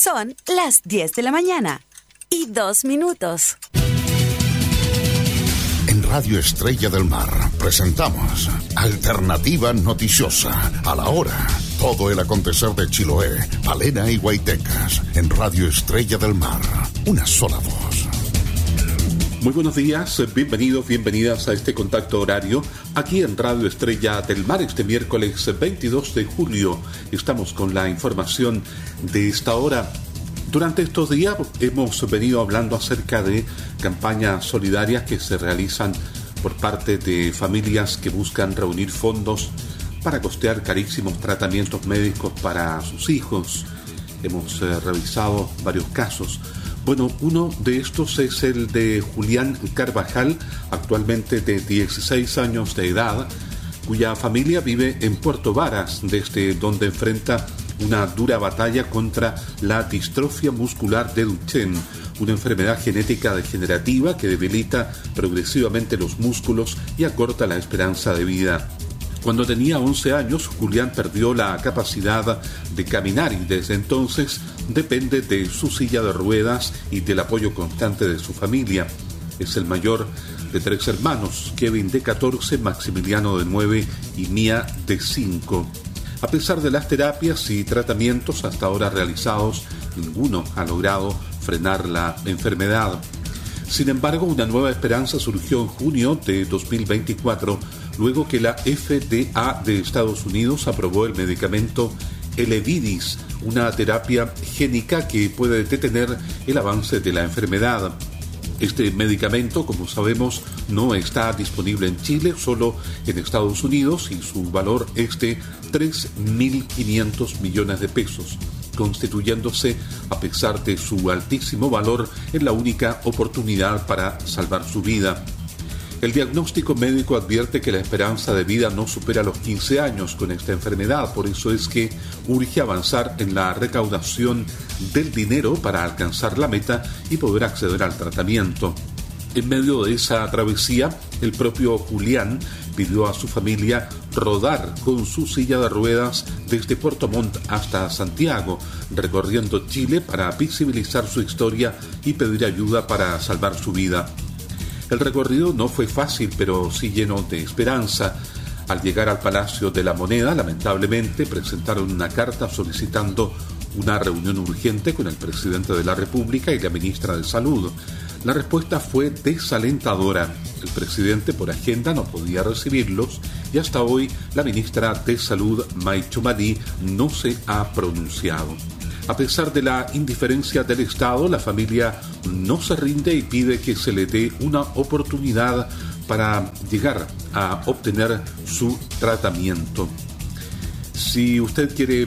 Son las 10 de la mañana y 2 minutos. En Radio Estrella del Mar presentamos Alternativa Noticiosa. A la hora, todo el acontecer de Chiloé, Palena y Guaitecas. En Radio Estrella del Mar, una sola voz. Muy buenos días, bienvenidos, bienvenidas a este contacto horario aquí en Radio Estrella del Mar. Este miércoles 22 de julio estamos con la información de esta hora. Durante estos días hemos venido hablando acerca de campañas solidarias que se realizan por parte de familias que buscan reunir fondos para costear carísimos tratamientos médicos para sus hijos. Hemos revisado varios casos. Bueno, uno de estos es el de Julián Carvajal, actualmente de 16 años de edad, cuya familia vive en Puerto Varas, desde donde enfrenta una dura batalla contra la distrofia muscular de Duchenne, una enfermedad genética degenerativa que debilita progresivamente los músculos y acorta la esperanza de vida. Cuando tenía 11 años, Julián perdió la capacidad de caminar y desde entonces depende de su silla de ruedas y del apoyo constante de su familia. Es el mayor de 3 hermanos, Kevin de 14, Maximiliano de 9 y Mía de 5. A pesar de las terapias y tratamientos hasta ahora realizados, ninguno ha logrado frenar la enfermedad. Sin embargo, una nueva esperanza surgió en junio de 2024, luego que la FDA de Estados Unidos aprobó el medicamento Elevidys, una terapia génica que puede detener el avance de la enfermedad. Este medicamento, como sabemos, no está disponible en Chile, solo en Estados Unidos, y su valor es de 3.500 millones de pesos, constituyéndose, a pesar de su altísimo valor, en la única oportunidad para salvar su vida. El diagnóstico médico advierte que la esperanza de vida no supera los 15 años con esta enfermedad, por eso es que urge avanzar en la recaudación del dinero para alcanzar la meta y poder acceder al tratamiento. En medio de esa travesía, el propio Julián pidió a su familia rodar con su silla de ruedas desde Puerto Montt hasta Santiago, recorriendo Chile para visibilizar su historia y pedir ayuda para salvar su vida. El recorrido no fue fácil, pero sí lleno de esperanza. Al llegar al Palacio de la Moneda, lamentablemente presentaron una carta solicitando una reunión urgente con el presidente de la República y la ministra de Salud. La respuesta fue desalentadora. El presidente por agenda no podía recibirlos y hasta hoy la ministra de Salud, Maicho Malí, no se ha pronunciado. A pesar de la indiferencia del Estado, la familia no se rinde y pide que se le dé una oportunidad para llegar a obtener su tratamiento. Si usted quiere